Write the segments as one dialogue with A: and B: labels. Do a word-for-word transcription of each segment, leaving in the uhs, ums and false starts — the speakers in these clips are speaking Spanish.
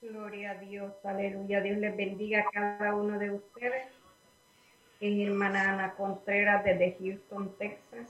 A: Gloria a Dios, aleluya. Dios les bendiga a cada uno de ustedes. Es hermana Ana Contreras desde Houston, Texas,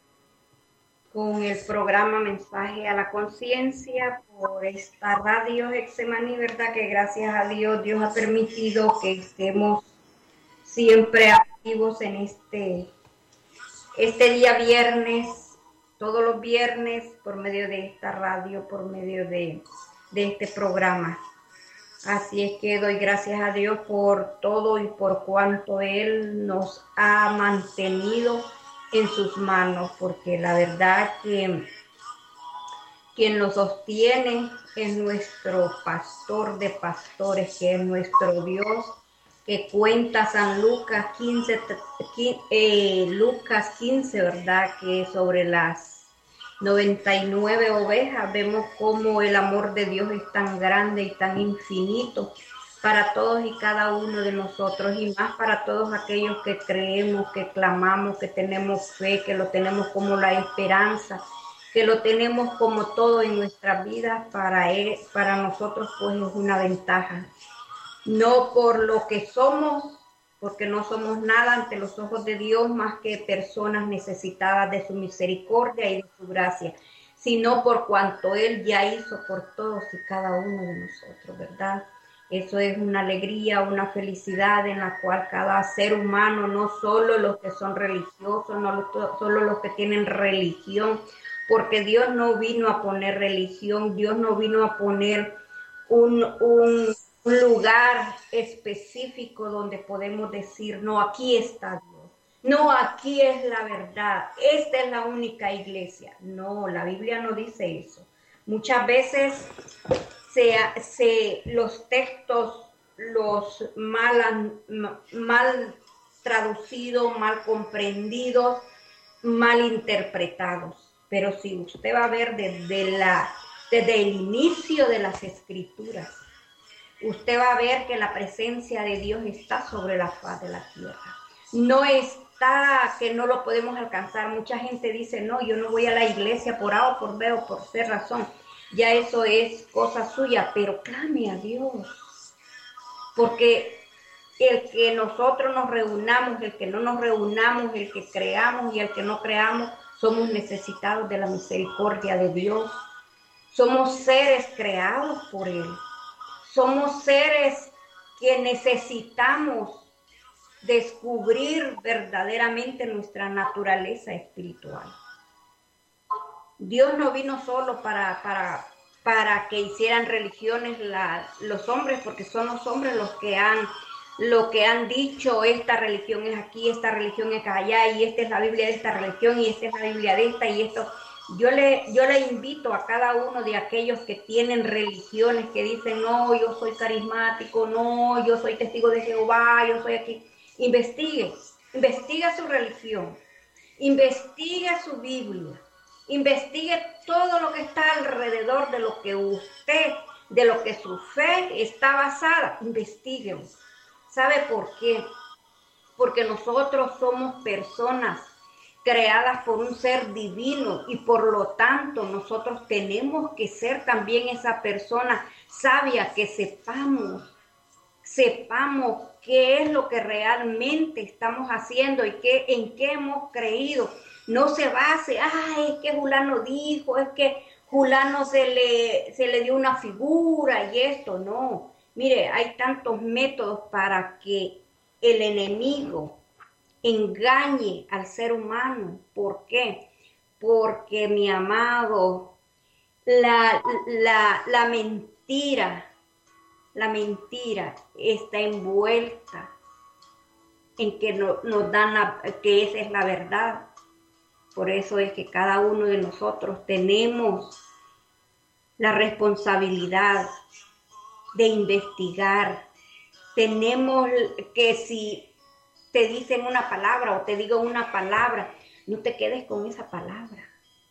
A: con el programa Mensaje a la Conciencia por esta radio Getsemaní, ¿verdad? Que gracias a Dios, Dios ha permitido que estemos siempre activos en este, este día viernes, todos los viernes, por medio de esta radio, por medio de, de este programa. Así es que doy gracias a Dios por todo y por cuanto Él nos ha mantenido en sus manos, porque la verdad que quien nos sostiene es nuestro pastor de pastores, que es nuestro Dios, que cuenta San Lucas quince, eh, Lucas quince, ¿verdad? Que sobre las noventa y nueve ovejas vemos cómo el amor de Dios es tan grande y tan infinito para todos y cada uno de nosotros, y más para todos aquellos que creemos, que clamamos, que tenemos fe, que lo tenemos como la esperanza, que lo tenemos como todo en nuestras vidas. Para él, para nosotros pues es una ventaja, no por lo que somos, porque no somos nada ante los ojos de Dios más que personas necesitadas de su misericordia y de su gracia, sino por cuanto Él ya hizo por todos y cada uno de nosotros, ¿verdad? Eso es una alegría, una felicidad en la cual cada ser humano, no solo los que son religiosos, no solo los que tienen religión, porque Dios no vino a poner religión, Dios no vino a poner un... un un lugar específico donde podemos decir, no, aquí está Dios, no, aquí es la verdad, esta es la única iglesia. No, la Biblia no dice eso. Muchas veces se, se, los textos, los mal, mal traducidos, mal comprendidos, mal interpretados. Pero si usted va a ver desde, la, desde el inicio de las Escrituras, usted va a ver que la presencia de Dios está sobre la faz de la tierra. No está que no lo podemos alcanzar. Mucha gente dice, no, yo no voy a la iglesia por A o por B o por C razón. Ya eso es cosa suya, pero clame a Dios. Porque el que nosotros nos reunamos, el que no nos reunamos, el que creamos y el que no creamos, somos necesitados de la misericordia de Dios. Somos seres creados por Él. Somos seres que necesitamos descubrir verdaderamente nuestra naturaleza espiritual. Dios no vino solo para, para, para que hicieran religiones la, los hombres, porque son los hombres los que han, lo que han dicho, esta religión es aquí, esta religión es allá, y esta es la Biblia de esta religión, y esta es la Biblia de esta, y esto... Yo le, yo le invito a cada uno de aquellos que tienen religiones, que dicen, no, yo soy carismático, no, yo soy testigo de Jehová, yo soy aquí. Investigue, investigue su religión, investigue su Biblia, investigue todo lo que está alrededor de lo que usted, de lo que su fe está basada. Investigue. ¿Sabe por qué? Porque nosotros somos personas creadas por un ser divino, y por lo tanto nosotros tenemos que ser también esa persona sabia, que sepamos, sepamos qué es lo que realmente estamos haciendo y qué, en qué hemos creído. No se base, ay, es que Julano dijo, es que Julano se le, se le dio una figura y esto, no. Mire, hay tantos métodos para que el enemigo engañe al ser humano. ¿Por qué? Porque, mi amado, la, la, la mentira, la mentira está envuelta en que no, nos dan la, que esa es la verdad. Por eso es que cada uno de nosotros tenemos la responsabilidad de investigar. Tenemos que, si te dicen una palabra o te digo una palabra, no te quedes con esa palabra.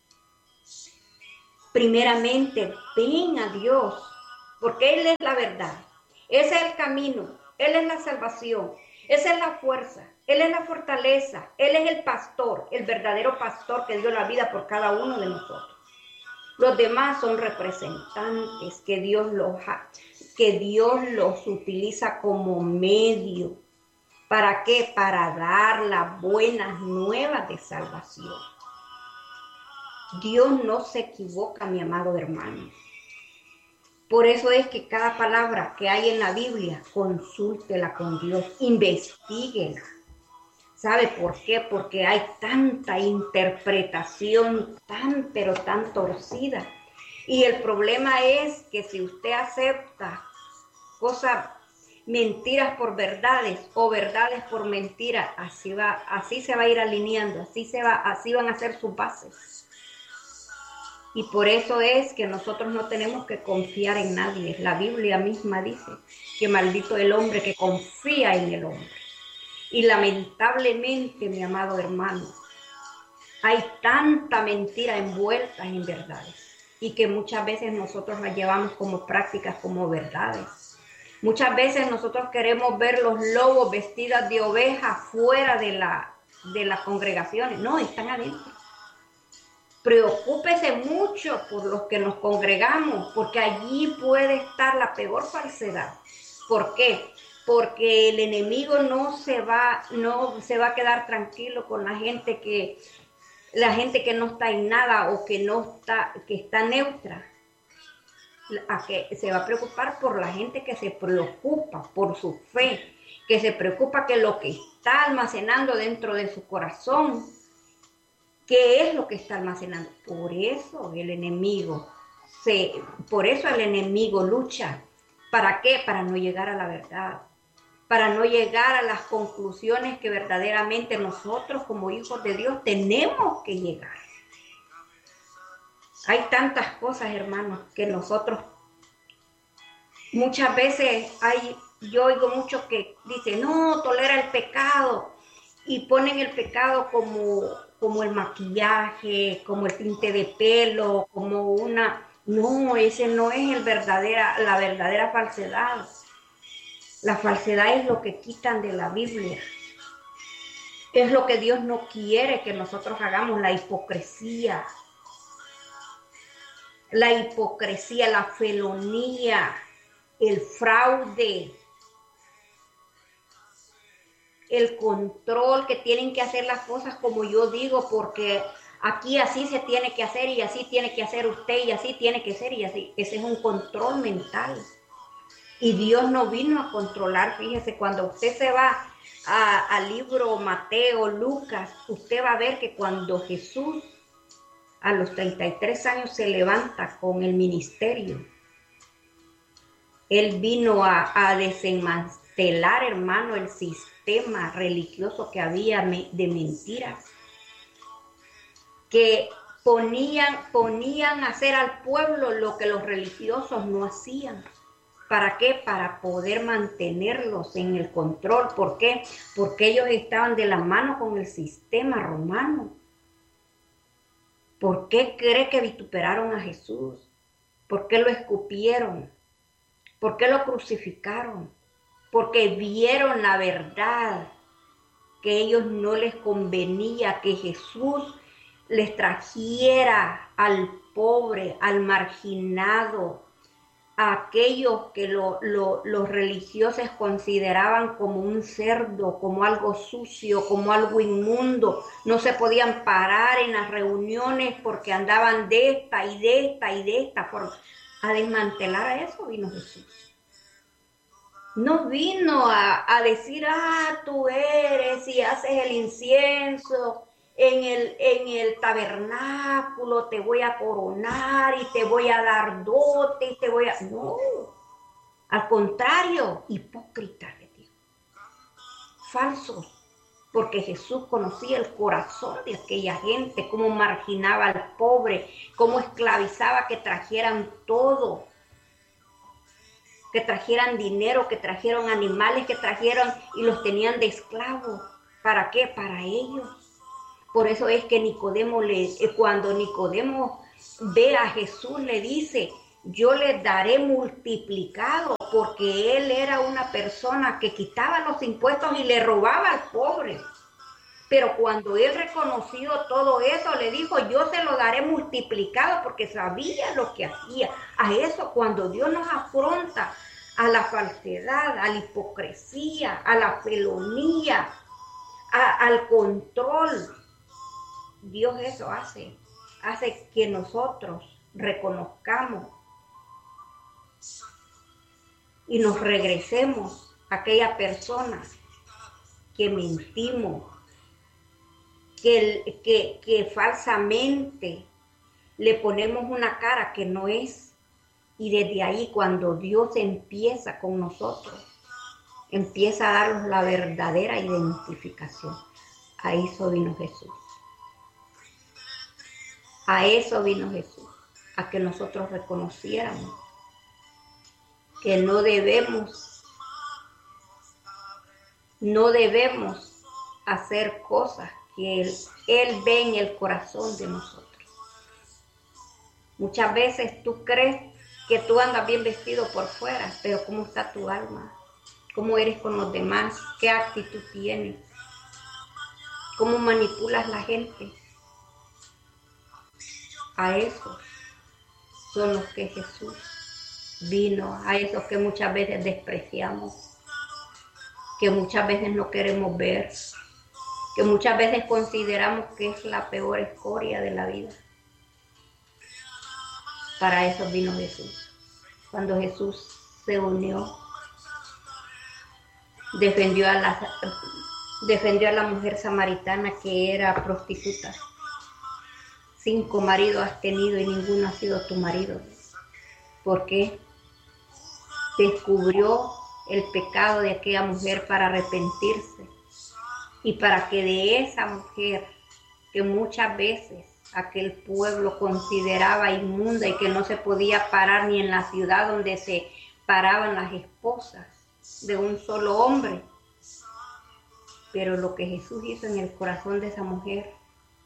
A: Primeramente, ven a Dios, porque Él es la verdad. Ese es el camino, Él es la salvación, esa es la fuerza, Él es la fortaleza, Él es el pastor, el verdadero pastor que dio la vida por cada uno de nosotros. Los demás son representantes que Dios los, que Dios los utiliza como medio. ¿Para qué? Para dar las buenas nuevas de salvación. Dios no se equivoca, mi amado hermano. Por eso es que cada palabra que hay en la Biblia, consúltela con Dios, investíguela. ¿Sabe por qué? Porque hay tanta interpretación, tan pero tan torcida. Y el problema es que si usted acepta cosas, mentiras por verdades o verdades por mentiras, así va, así se va a ir alineando, así se va, así van a ser sus bases. Y por eso es que nosotros no tenemos que confiar en nadie. La Biblia misma dice que maldito el hombre que confía en el hombre. Y lamentablemente, mi amado hermano, hay tanta mentira envuelta en verdades y que muchas veces nosotros las llevamos como prácticas, como verdades. Muchas veces nosotros queremos ver los lobos vestidas de ovejas fuera de, la, de las congregaciones. No, están adentro. Preocúpese mucho por los que nos congregamos, porque allí puede estar la peor falsedad. ¿Por qué? Porque el enemigo no se va, no se va a quedar tranquilo con la gente que, la gente que no está en nada o que no está, que está neutra. A que se va a preocupar por la gente que se preocupa por su fe, que se preocupa que lo que está almacenando dentro de su corazón, ¿qué es lo que está almacenando? Por eso el enemigo, se, por eso el enemigo lucha. ¿Para qué? Para no llegar a la verdad, para no llegar a las conclusiones que verdaderamente nosotros como hijos de Dios tenemos que llegar. Hay tantas cosas, hermanos, que nosotros, muchas veces hay, yo oigo muchos que dicen, no, tolera el pecado, y ponen el pecado como, como el maquillaje, como el tinte de pelo, como una... No, ese no es el verdadera, la verdadera falsedad. La falsedad es lo que quitan de la Biblia. Es lo que Dios no quiere que nosotros hagamos, la hipocresía. La hipocresía, la felonía, el fraude, el control, que tienen que hacer las cosas como yo digo, porque aquí así se tiene que hacer y así tiene que hacer usted y así tiene que ser y así. Ese es un control mental. Y Dios no vino a controlar. Fíjese, cuando usted se va al libro Mateo, Lucas, usted va a ver que cuando Jesús a los treinta y tres años se levanta con el ministerio, Él vino a, a desenmantelar, hermano, el sistema religioso que había de mentiras, que ponían, ponían a hacer al pueblo lo que los religiosos no hacían. ¿Para qué? Para poder mantenerlos en el control. ¿Por qué? Porque ellos estaban de la mano con el sistema romano. ¿Por qué cree que vituperaron a Jesús? ¿Por qué lo escupieron? ¿Por qué lo crucificaron? Porque vieron la verdad, que a ellos no les convenía que Jesús les trajera al pobre, al marginado, a aquellos que lo, lo, los religiosos consideraban como un cerdo, como algo sucio, como algo inmundo. No se podían parar en las reuniones porque andaban de esta y de esta y de esta forma. A desmantelar a eso vino Jesús. No vino a, a decir, ah, tú eres y haces el incienso en el, en el tabernáculo, te voy a coronar y te voy a dar dote y te voy a... No, al contrario, hipócritas, le digo, falsos, porque Jesús conocía el corazón de aquella gente, cómo marginaba al pobre, cómo esclavizaba, que trajeran todo, que trajeran dinero, que trajeron animales, que trajeron y los tenían de esclavos. ¿Para qué? Para ellos. Por eso es que Nicodemo, le, cuando Nicodemo ve a Jesús, le dice, yo les daré multiplicado, porque él era una persona que quitaba los impuestos y le robaba al pobre. Pero cuando él reconoció todo eso, le dijo, yo se lo daré multiplicado, porque sabía lo que hacía. A eso, cuando Dios nos afronta a la falsedad, a la hipocresía, a la felonía, a, al control, Dios eso hace, hace que nosotros reconozcamos y nos regresemos a aquella persona que mentimos, que, que, que falsamente le ponemos una cara que no es. Y desde ahí, cuando Dios empieza con nosotros, empieza a darnos la verdadera identificación. A eso vino Jesús. A eso vino Jesús, a que nosotros reconociéramos que no debemos, no debemos hacer cosas que Él, Él ve en el corazón de nosotros. Muchas veces tú crees que tú andas bien vestido por fuera, pero ¿cómo está tu alma? ¿Cómo eres con los demás? ¿Qué actitud tienes? ¿Cómo manipulas la gente? A esos son los que Jesús vino, a esos que muchas veces despreciamos, que muchas veces no queremos ver, que muchas veces consideramos que es la peor escoria de la vida. Para eso vino Jesús. Cuando Jesús se unió, defendió a la, defendió a la mujer samaritana que era prostituta. Cinco maridos has tenido y ninguno ha sido tu marido. ¿Por qué? Descubrió el pecado de aquella mujer para arrepentirse y para que de esa mujer, que muchas veces aquel pueblo consideraba inmunda y que no se podía parar ni en la ciudad donde se paraban las esposas de un solo hombre. Pero lo que Jesús hizo en el corazón de esa mujer,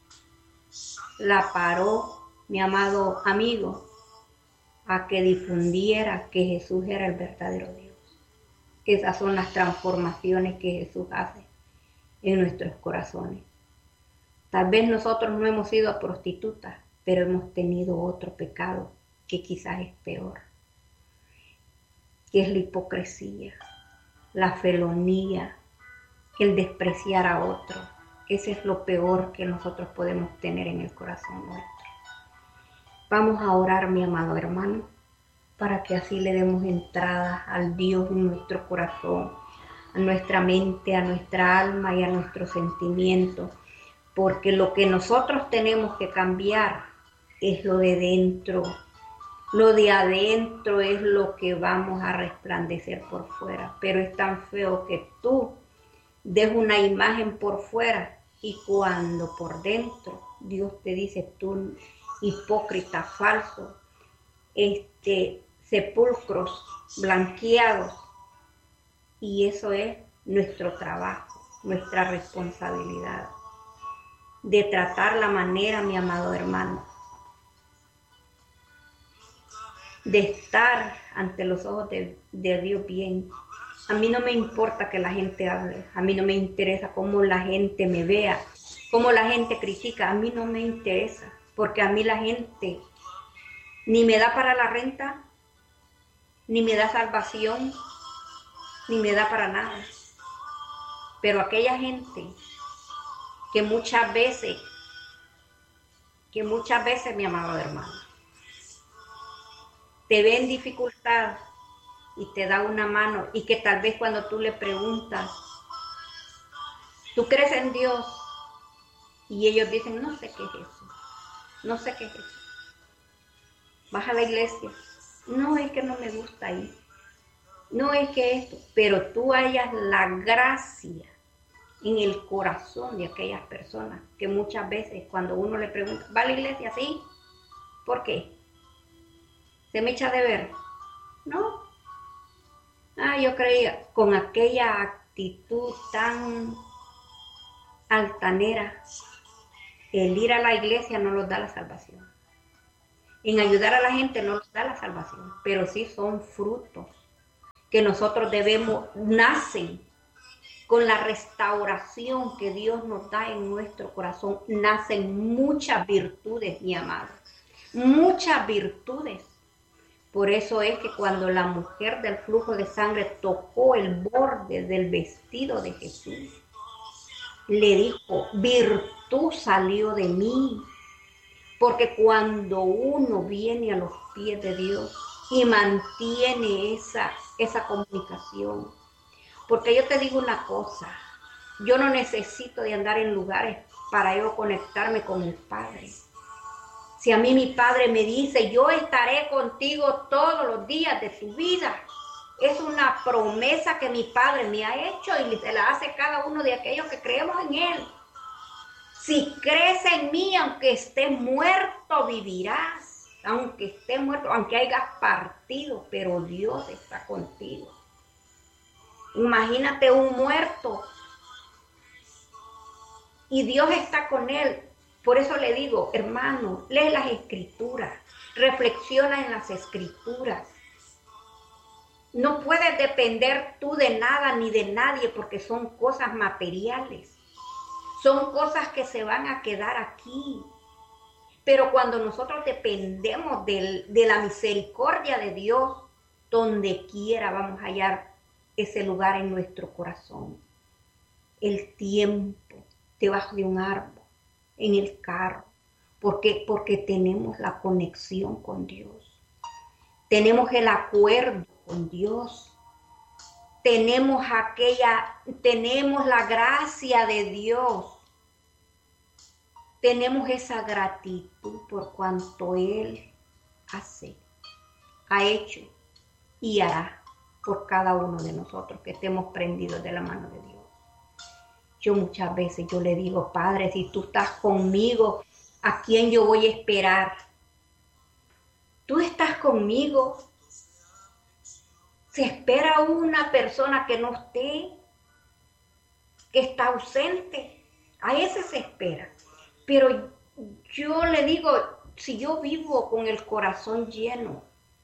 A: la paró, mi amado amigo, a que difundiera que Jesús era el verdadero Dios. Esas son las transformaciones que Jesús hace en nuestros corazones. Tal vez nosotros no hemos sido prostitutas, pero hemos tenido otro pecado que quizás es peor, que es la hipocresía, la felonía, el despreciar a otro. Ese es lo peor que nosotros podemos tener en el corazón nuestro. Vamos a orar, mi amado hermano, para que así le demos entrada al Dios en nuestro corazón, a nuestra mente, a nuestra alma y a nuestros sentimientos. Porque lo que nosotros tenemos que cambiar es lo de dentro. Lo de adentro es lo que vamos a resplandecer por fuera. Pero es tan feo que tú des una imagen por fuera y cuando por dentro Dios te dice, tú hipócrita, falso, este, sepulcros blanqueados. Y eso es nuestro trabajo, nuestra responsabilidad. De tratar la manera, mi amado hermano, de estar ante los ojos de, de Dios bien. A mí no me importa que la gente hable, a mí no me interesa cómo la gente me vea, cómo la gente critica, a mí no me interesa, porque a mí la gente ni me da para la renta, ni me da salvación, ni me da para nada. Pero aquella gente que muchas veces, que muchas veces, mi amado hermano, te ve en dificultad y te da una mano, y que tal vez cuando tú le preguntas, ¿tú crees en Dios? Y ellos dicen, no sé qué es eso, no sé qué es eso. Vas a la iglesia, no es que no me gusta ir, no es que esto, pero tú hayas la gracia en el corazón de aquellas personas que muchas veces cuando uno le pregunta, ¿va a la iglesia? Sí. ¿Por qué? ¿Se me echa de ver? No. Ah, yo creía, con aquella actitud tan altanera, el ir a la iglesia no nos da la salvación. En ayudar a la gente no nos da la salvación, pero sí son frutos que nosotros debemos, nacen con la restauración que Dios nos da en nuestro corazón, nacen muchas virtudes, mi amado. Muchas virtudes. Por eso es que cuando la mujer del flujo de sangre tocó el borde del vestido de Jesús, le dijo, virtud salió de mí. Porque cuando uno viene a los pies de Dios y mantiene esa, esa comunicación, porque yo te digo una cosa, yo no necesito de andar en lugares para yo conectarme con el Padre. Si a mí mi Padre me dice, yo estaré contigo todos los días de tu vida, es una promesa que mi Padre me ha hecho y se la hace cada uno de aquellos que creemos en Él. Si crees en mí, aunque esté muerto, vivirás. Aunque esté muerto, aunque hayas partido, pero Dios está contigo. Imagínate un muerto y Dios está con él. Por eso le digo, hermano, lee las escrituras, reflexiona en las escrituras. No puedes depender tú de nada ni de nadie porque son cosas materiales. Son cosas que se van a quedar aquí. Pero cuando nosotros dependemos del, de la misericordia de Dios, donde quiera vamos a hallar ese lugar en nuestro corazón. El tiempo debajo de un árbol, en el carro. ¿Por qué? Porque tenemos la conexión con Dios. Tenemos el acuerdo con Dios. Tenemos aquella, tenemos la gracia de Dios. Tenemos esa gratitud por cuanto Él hace, ha hecho y hará por cada uno de nosotros que estemos prendidos de la mano de Dios. Yo muchas veces yo le digo, Padre, si tú estás conmigo, ¿a quién yo voy a esperar? Tú estás conmigo. Se espera una persona que no esté, que está ausente. A ese se espera. Pero yo le digo, si yo vivo con el corazón lleno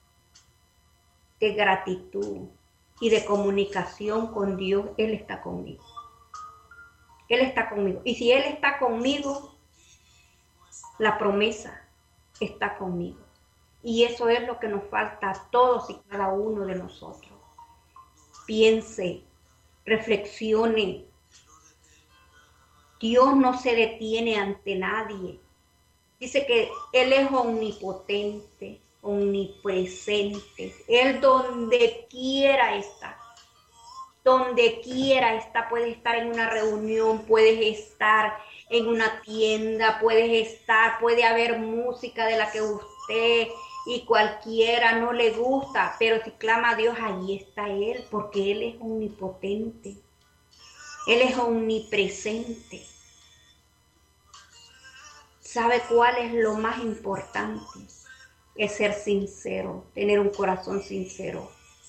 A: de gratitud y de comunicación con Dios, Él está conmigo. Él está conmigo. Y si Él está conmigo, la promesa está conmigo. Y eso es lo que nos falta a todos y cada uno de nosotros. Piense, reflexione. Dios no se detiene ante nadie. Dice que Él es omnipotente, omnipresente. Él donde quiera está. Donde quiera está. Puedes estar en una reunión, puedes estar en una tienda, puedes estar, puede haber música de la que usted y cualquiera no le gusta, pero si clama a Dios, allí está Él, porque Él es omnipotente. Él es omnipresente. ¿Sabe cuál es lo más importante? Es ser sincero, tener un corazón sincero.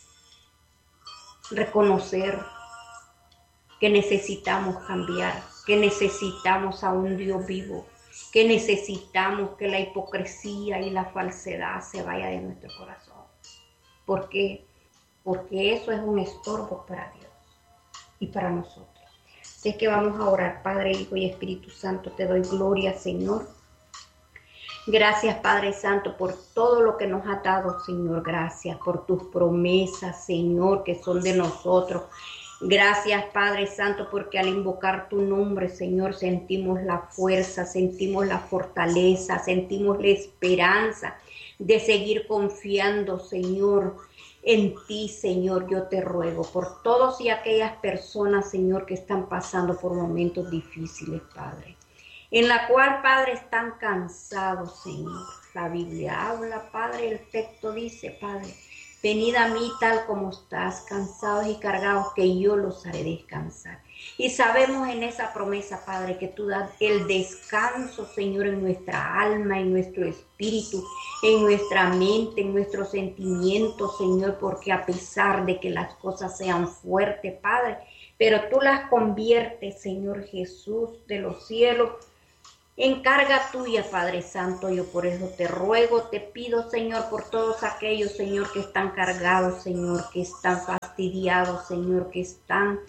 A: Reconocer que necesitamos cambiar, que necesitamos a un Dios vivo, que necesitamos que la hipocresía y la falsedad se vaya de nuestro corazón. ¿Por qué? Porque eso es un estorbo para Dios y para nosotros. Así es que vamos a orar. Padre, Hijo y Espíritu Santo, te doy gloria, Señor. Gracias, Padre Santo, por todo lo que nos ha dado, Señor. Gracias por tus promesas, Señor, que son de nosotros. Gracias, Padre Santo, porque al invocar tu nombre, Señor, sentimos la fuerza, sentimos la fortaleza, sentimos la esperanza de seguir confiando, Señor, en ti, Señor. Yo te ruego por todos y aquellas personas, Señor, que están pasando por momentos difíciles, Padre, en la cual, Padre, están cansados, Señor. La Biblia habla, Padre, el texto dice, Padre, venid a mí tal como estás, cansados y cargados, que yo los haré descansar. Y sabemos en esa promesa, Padre, que tú das el descanso, Señor, en nuestra alma, en nuestro espíritu, en nuestra mente, en nuestros sentimientos, Señor, porque a pesar de que las cosas sean fuertes, Padre, pero tú las conviertes, Señor Jesús, de los cielos, en carga tuya, Padre Santo. Yo por eso te ruego, te pido, Señor, por todos aquellos, Señor, que están cargados, Señor, que están fastidiados, Señor, que están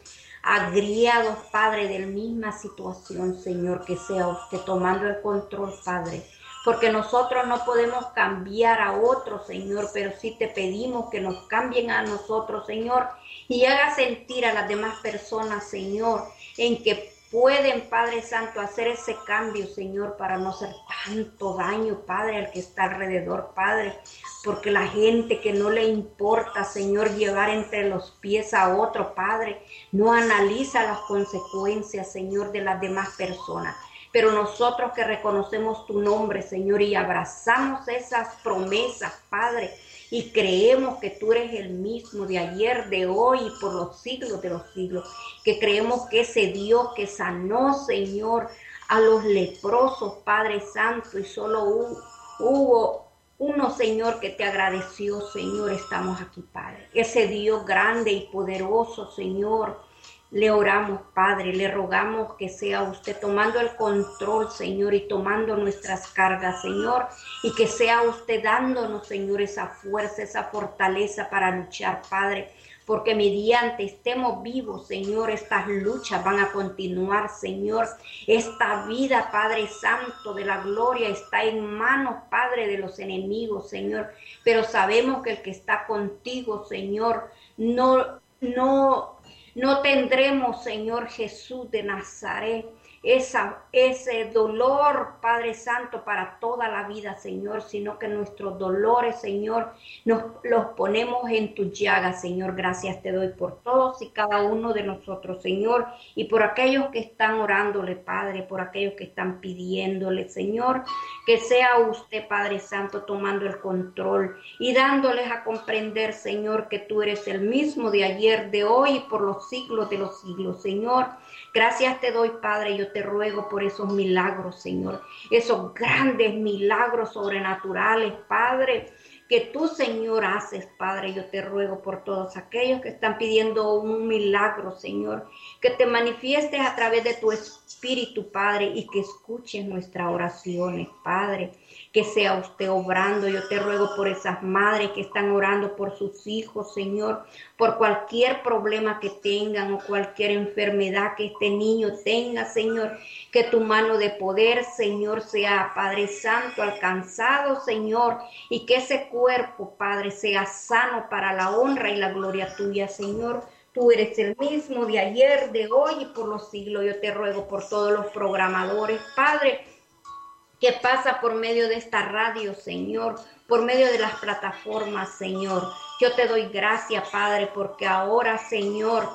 A: agriados, Padre, de la misma situación, Señor, que sea usted tomando el control, Padre. Porque nosotros no podemos cambiar a otros, Señor, pero sí te pedimos que nos cambien a nosotros, Señor, y haga sentir a las demás personas, Señor, en que pueden, Padre Santo, hacer ese cambio, Señor, para no hacer tanto daño, Padre, al que está alrededor, Padre. Porque la gente que no le importa, Señor, llevar entre los pies a otro, Padre, no analiza las consecuencias, Señor, de las demás personas. Pero nosotros que reconocemos tu nombre, Señor, y abrazamos esas promesas, Padre, y creemos que tú eres el mismo de ayer, de hoy y por los siglos de los siglos, que creemos que ese Dios que sanó, Señor, a los leprosos, Padre Santo, y solo hubo, hubo uno, Señor, que te agradeció, Señor, estamos aquí, Padre. Ese Dios grande y poderoso, Señor, le oramos, Padre, le rogamos que sea usted tomando el control, Señor, y tomando nuestras cargas, Señor, y que sea usted dándonos, Señor, esa fuerza, esa fortaleza para luchar, Padre, porque mediante estemos vivos, Señor, estas luchas van a continuar, Señor. Esta vida, Padre Santo, de la gloria está en manos, Padre, de los enemigos, Señor, pero sabemos que el que está contigo, Señor, no, no... No tendremos, Señor Jesús de Nazaret, esa, ese dolor, Padre Santo, para toda la vida, Señor, sino que nuestros dolores, Señor, nos los ponemos en tus llagas, Señor. Gracias te doy por todos y cada uno de nosotros, Señor, y por aquellos que están orándole, Padre, por aquellos que están pidiéndole, Señor, que sea usted, Padre Santo, tomando el control y dándoles a comprender, Señor, que tú eres el mismo de ayer, de hoy y por los siglos de los siglos, Señor. Gracias te doy, Padre, yo te ruego por esos milagros, Señor, esos grandes milagros sobrenaturales, Padre, que tú, Señor, haces, Padre. Yo te ruego por todos aquellos que están pidiendo un milagro, Señor, que te manifiestes a través de tu Espíritu, Padre, y que escuches nuestras oraciones, Padre, que sea usted obrando. Yo te ruego por esas madres que están orando por sus hijos, Señor, por cualquier problema que tengan o cualquier enfermedad que este niño tenga, Señor, que tu mano de poder, Señor, sea, Padre Santo, alcanzado, Señor, y que ese cuerpo, Padre, sea sano para la honra y la gloria tuya, Señor. Tú eres el mismo de ayer, de hoy y por los siglos. Yo te ruego por todos los programadores, Padre, que pasa por medio de esta radio, Señor, por medio de las plataformas, Señor. Yo te doy gracias, Padre, porque ahora, Señor,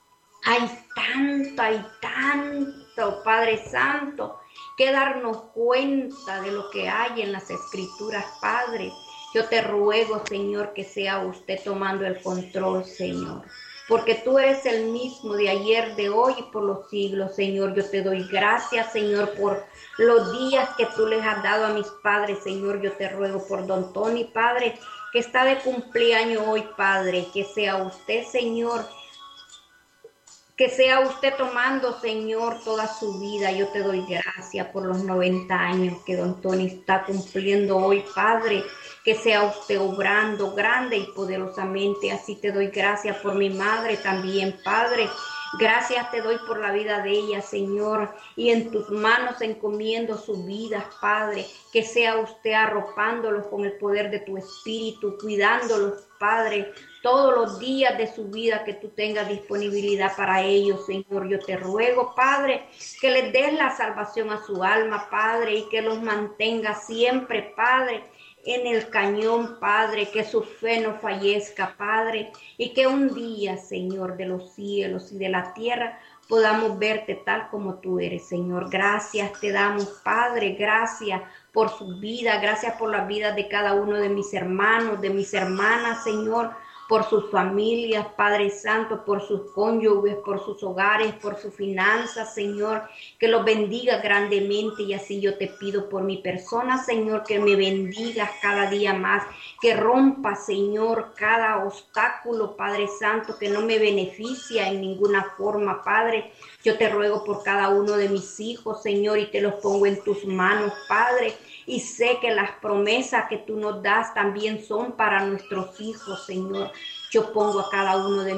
A: hay tanto y tanto, Padre Santo, que darnos cuenta de lo que hay en las Escrituras, Padre. Yo te ruego, Señor, que sea usted tomando el control, Señor, porque tú eres el mismo de ayer, de hoy y por los siglos, Señor. Yo te doy gracias, Señor, por los días que tú les has dado a mis padres, Señor. Yo te ruego por don Tony, Padre, que está de cumpleaños hoy, Padre, que sea usted, Señor, que sea usted tomando, Señor, toda su vida. Yo te doy gracias por los noventa años que don Tony está cumpliendo hoy, Padre. Que sea usted obrando grande y poderosamente. Así te doy gracias por mi madre también, Padre. Gracias te doy por la vida de ella, Señor, y en tus manos encomiendo sus vidas, Padre, que sea usted arropándolos con el poder de tu Espíritu, cuidándolos, Padre, todos los días de su vida, que tú tengas disponibilidad para ellos, Señor. Yo te ruego, Padre, que les des la salvación a su alma, Padre, y que los mantenga siempre, Padre, en el cañón, Padre, que su fe no fallezca, Padre, y que un día, Señor, de los cielos y de la tierra, podamos verte tal como tú eres, Señor. Gracias te damos, Padre, gracias por su vida, gracias por la vida de cada uno de mis hermanos, de mis hermanas, Señor, por sus familias, Padre Santo, por sus cónyuges, por sus hogares, por sus finanzas, Señor, que los bendiga grandemente. Y así yo te pido por mi persona, Señor, que me bendigas cada día más, que rompa, Señor, cada obstáculo, Padre Santo, que no me beneficia en ninguna forma, Padre. Yo te ruego por cada uno de mis hijos, Señor, y te los pongo en tus manos, Padre. Y sé que las promesas que tú nos das también son para nuestros hijos, Señor. Yo pongo a cada uno de